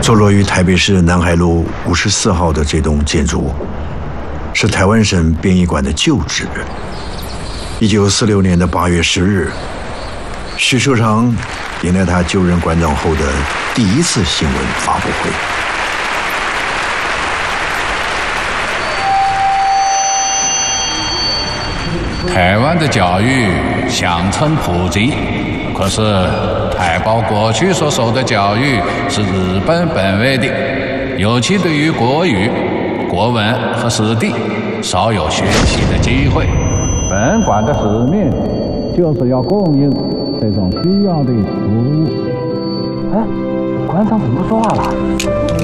坐落于台北市南海路54号的这栋建筑，是台湾省编译馆的旧址。1946年的8月10日，许寿裳迎来他就任馆长后的第一次新闻发布会。 台湾的教育乡村普及，可是台胞过去所受的教育是日本本位的，尤其对于国语、国文和史地少有学习的机会。本馆的使命就是要供应这种需要的服务。 哎，馆长怎么说话了？